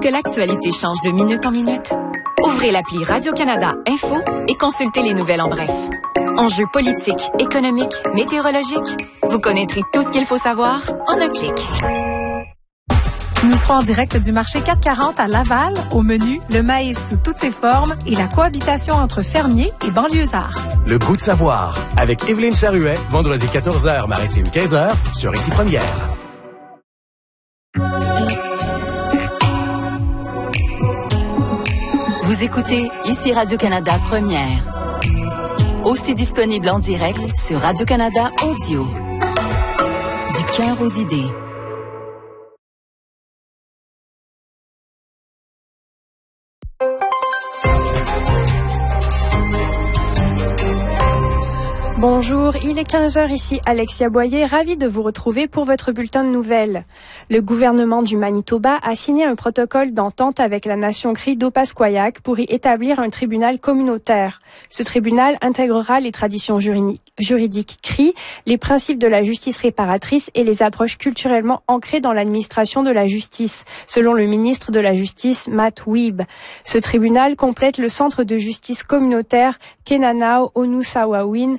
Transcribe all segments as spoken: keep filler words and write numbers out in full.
que l'actualité change de minute en minute? Ouvrez l'appli Radio-Canada Info et consultez les nouvelles en bref. Enjeux politiques, économiques, météorologiques. Vous connaîtrez tout ce qu'il faut savoir en un clic. Nous serons en direct du marché quatre quarante à Laval. Au menu, le maïs sous toutes ses formes et la cohabitation entre fermiers et banlieusards. Le goût de savoir avec Évelyne Charuet, vendredi quatorze heures, maritime quinze heures, sur Ici Première. Vous écoutez Ici Radio-Canada Première. Aussi disponible en direct sur Radio-Canada Audio. Du cœur aux idées. Bonjour, il est quinze heures ici, Alexia Boyer, ravie de vous retrouver pour votre bulletin de nouvelles. Le gouvernement du Manitoba a signé un protocole d'entente avec la nation Cri d'Opaskoyak pour y établir un tribunal communautaire. Ce tribunal intégrera les traditions juridiques Cri, les principes de la justice réparatrice et les approches culturellement ancrées dans l'administration de la justice, selon le ministre de la Justice, Matt Wiebe. Ce tribunal complète le centre de justice communautaire Kenanao Onusawawin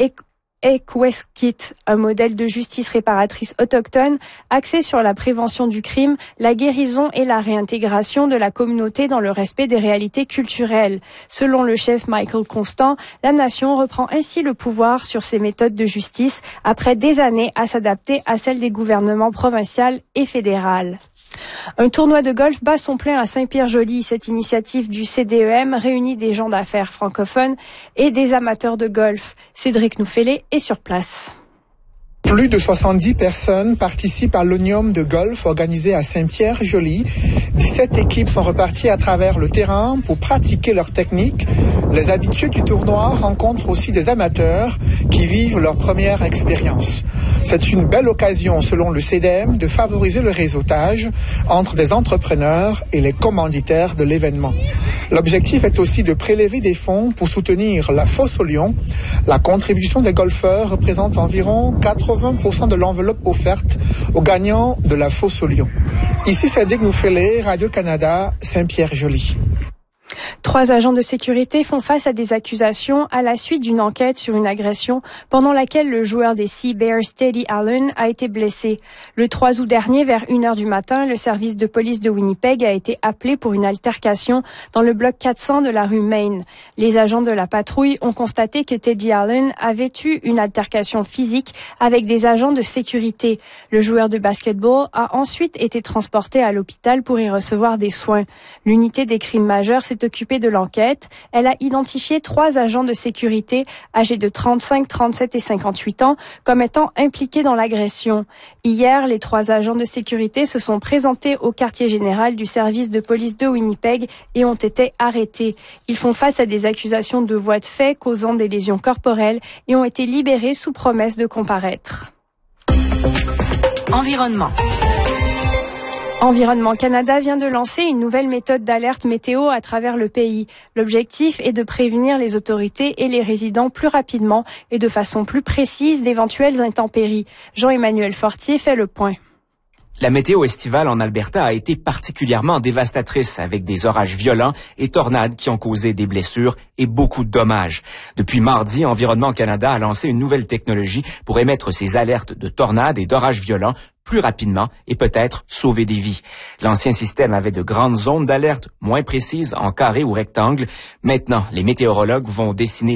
Ekweskit, un modèle de justice réparatrice autochtone axé sur la prévention du crime, la guérison et la réintégration de la communauté dans le respect des réalités culturelles. Selon le chef Michael Constant, la nation reprend ainsi le pouvoir sur ses méthodes de justice après des années à s'adapter à celles des gouvernements provincial et fédéral. Un tournoi de golf bat son plein à Saint-Pierre-Joli. Cette initiative du C D E M réunit des gens d'affaires francophones et des amateurs de golf. Cédric Nouffelé est sur place. Plus de soixante-dix personnes participent à l'Onium de golf organisé à Saint-Pierre-Joli. dix-sept équipes sont reparties à travers le terrain pour pratiquer leur technique. Les habitués du tournoi rencontrent aussi des amateurs qui vivent leur première expérience. C'est une belle occasion, selon le C D M, de favoriser le réseautage entre des entrepreneurs et les commanditaires de l'événement. L'objectif est aussi de prélever des fonds pour soutenir la Fosse aux Lions. La contribution des golfeurs représente environ quatre-vingts pour cent de l'enveloppe offerte aux gagnants de la Fosse aux Lions. Ici, Cédric Nouffelé, Radio-Canada, Saint-Pierre-Joli. Trois agents de sécurité font face à des accusations à la suite d'une enquête sur une agression pendant laquelle le joueur des Sea Bears, Teddy Allen, a été blessé. Le trois août dernier, vers une heure du matin, le service de police de Winnipeg a été appelé pour une altercation dans le bloc quatre cents de la rue Main. Les agents de la patrouille ont constaté que Teddy Allen avait eu une altercation physique avec des agents de sécurité. Le joueur de basketball a ensuite été transporté à l'hôpital pour y recevoir des soins. L'unité des crimes majeurs s'est occupée de l'enquête. Elle a identifié trois agents de sécurité âgés de trente-cinq, trente-sept et cinquante-huit ans comme étant impliqués dans l'agression. Hier, les trois agents de sécurité se sont présentés au quartier général du service de police de Winnipeg et ont été arrêtés. Ils font face à des accusations de voies de fait causant des lésions corporelles et ont été libérés sous promesse de comparaître. Environnement. Environnement Canada vient de lancer une nouvelle méthode d'alerte météo à travers le pays. L'objectif est de prévenir les autorités et les résidents plus rapidement et de façon plus précise d'éventuelles intempéries. Jean-Emmanuel Fortier fait le point. La météo estivale en Alberta a été particulièrement dévastatrice avec des orages violents et tornades qui ont causé des blessures et beaucoup de dommages. Depuis mardi, Environnement Canada a lancé une nouvelle technologie pour émettre ces alertes de tornades et d'orages violents plus rapidement et peut-être sauver des vies. L'ancien système avait de grandes zones d'alerte moins précises en carré ou rectangle. Maintenant, les météorologues vont dessiner